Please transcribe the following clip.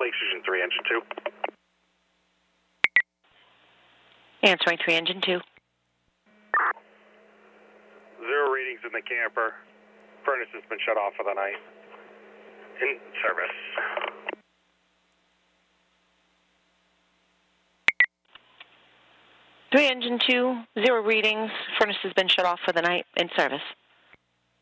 Lake Station 3, Engine 2. Answering 3, Engine 2. 0 readings in the camper. Furnace has been shut off for the night. In service. 3, Engine 2, 0 readings. Furnace has been shut off for the night. In service.